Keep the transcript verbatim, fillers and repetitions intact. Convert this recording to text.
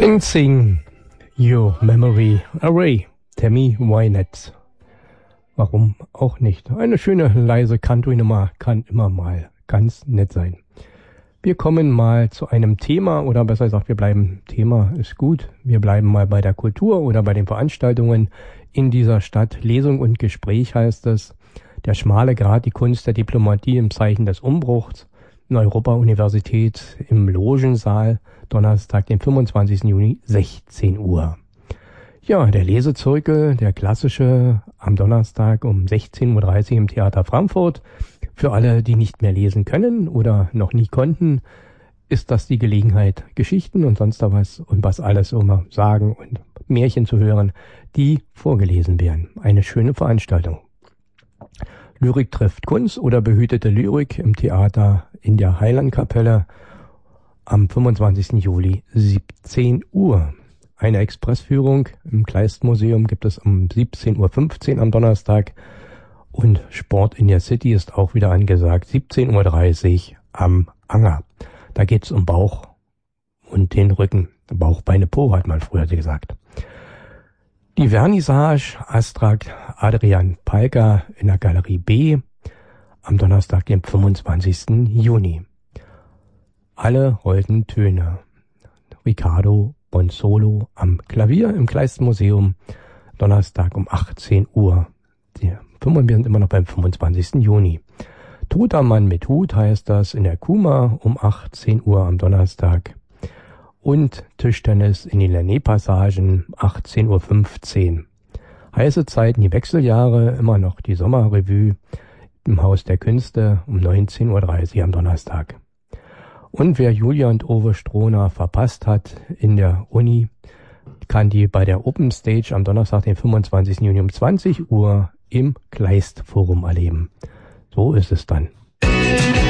And sing your memory away. Tammy Wynette. Warum auch nicht? Eine schöne, leise Country-Nummer kann immer mal ganz nett sein. Wir kommen mal zu einem Thema, oder besser gesagt, wir bleiben, Thema ist gut, wir bleiben mal bei der Kultur oder bei den Veranstaltungen in dieser Stadt. Lesung und Gespräch heißt es. Der schmale Grat, die Kunst der Diplomatie im Zeichen des Umbruchs. In Europa-Universität im Logensaal, Donnerstag, den fünfundzwanzigsten Juni, sechzehn Uhr. Ja, der Lesezirkel, der klassische, am Donnerstag um sechzehn Uhr dreißig im Theater Frankfurt. Für alle, die nicht mehr lesen können oder noch nie konnten, ist das die Gelegenheit, Geschichten und sonst was und was alles immer sagen und Märchen zu hören, die vorgelesen werden. Eine schöne Veranstaltung. Lyrik trifft Kunst oder behütete Lyrik im Theater in der Heilandkapelle am fünfundzwanzigsten Juli, siebzehn Uhr. Eine Expressführung im Kleistmuseum gibt es um siebzehn Uhr fünfzehn am Donnerstag und Sport in der City ist auch wieder angesagt, siebzehn Uhr dreißig am Anger. Da geht's um Bauch und den Rücken. Bauch, Beine, Po hat man früher gesagt. Die Vernissage Astra Adrian Palka in der Galerie B am Donnerstag, den fünfundzwanzigsten Juni. Alle holden Töne. Riccardo Bonsolo am Klavier im Kleistmuseum, Donnerstag um achtzehn Uhr. Wir sind immer noch beim fünfundzwanzigsten Juni. Toter Mann mit Hut heißt das in der Kuma um achtzehn Uhr am Donnerstag. Und Tischtennis in den Lenné-Passagen, achtzehn Uhr fünfzehn. Heiße Zeiten, die Wechseljahre, immer noch die Sommerrevue im Haus der Künste um neunzehn Uhr dreißig am Donnerstag. Und wer Julia und Uwe Strohner verpasst hat in der Uni, kann die bei der Open Stage am Donnerstag, den fünfundzwanzigsten Juni um zwanzig Uhr im Kleist Forum erleben. So ist es dann.